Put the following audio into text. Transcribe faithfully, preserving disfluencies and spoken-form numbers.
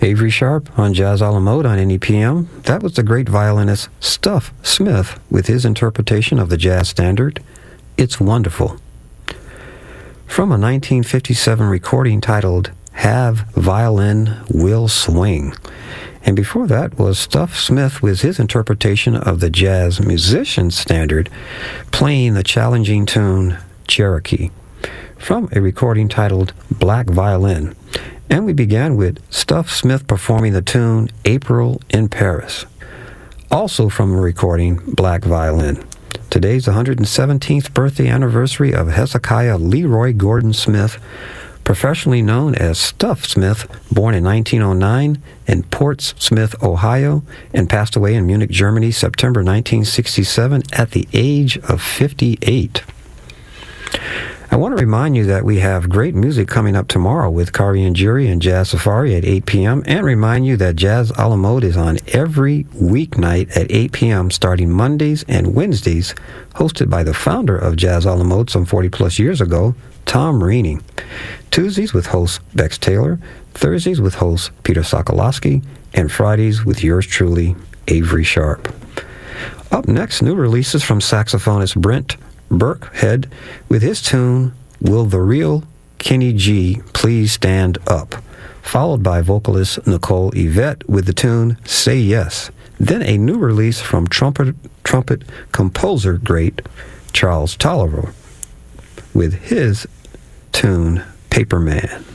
Avery Sharp on Jazz a la Mode on N E P M. That was the great violinist Stuff Smith with his interpretation of the jazz standard, It's Wonderful. From a nineteen fifty-seven recording titled Have Violin Will Swing. And before that was Stuff Smith with his interpretation of the jazz musician standard, playing the challenging tune Cherokee, from a recording titled Black Violin. And we began with Stuff Smith performing the tune April in Paris, also from a recording Black Violin. Today's the one hundred seventeenth birthday anniversary of Hezekiah Leroy Gordon Smith, professionally known as Stuff Smith, born in nineteen oh nine in Ports Smith, Ohio, and passed away in Munich, Germany, September nineteen sixty-seven at the age of fifty-eight. I want to remind you that we have great music coming up tomorrow with Kari and Jury and Jazz Safari at eight p.m. and remind you that Jazz a la Mode is on every weeknight at eight p.m. starting Mondays and Wednesdays, hosted by the founder of Jazz a la Mode some forty plus years ago, Tom Reaney. Tuesdays with host Bex Taylor, Thursdays with host Peter Sokolowski, and Fridays with yours truly, Avery Sharp. Up next, new releases from saxophonist Brent Burkhead with his tune, Will the Real Kenny G Please Stand Up, followed by vocalist Nicole Yvette with the tune Say Yes. Then a new release from trumpet, trumpet composer great Charles Tolliver with his tune Paper Man.